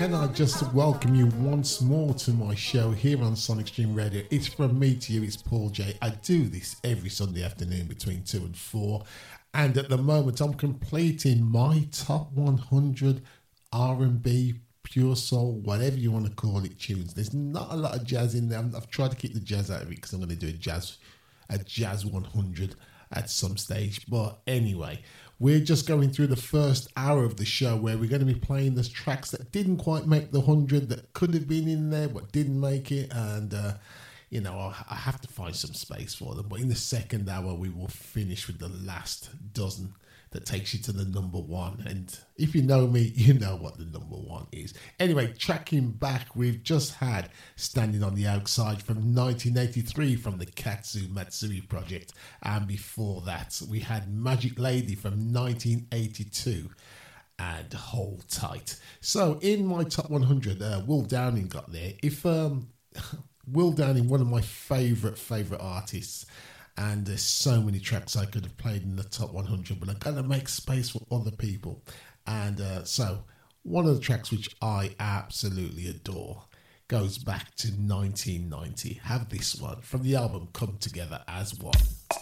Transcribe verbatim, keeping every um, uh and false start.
can I just welcome you once more to my show here on Sonic Stream Radio. It's from me to you, it's Paul J. I do this every Sunday afternoon between two and four. And at the moment, I'm completing my top one hundred R and B, pure soul, whatever you want to call it, tunes. There's not a lot of jazz in there. I've tried to keep the jazz out of it because I'm going to do a jazz, a jazz one hundred at some stage. But anyway, we're just going through the first hour of the show where we're going to be playing the tracks that didn't quite make the one hundred, that could have been in there but didn't make it. And, uh, you know, I have to find some space for them. But in the second hour, we will finish with the last dozen that takes you to the number one. And if you know me, you know what the number one is. Anyway, tracking back, we've just had Standing on the Outside from nineteen eighty-three from the Katsu Matsuri project. And before that, we had Magic Lady from nineteen eighty-two and Hold Tight. So in my top one hundred, uh, Will Downing got there. If um, Will Downing, one of my favourite, favourite artists, and there's so many tracks I could have played in the top one hundred, but I'm going to make space for other people. And uh, so one of the tracks which I absolutely adore goes back to nineteen ninety. Have this one from the album Come Together as One.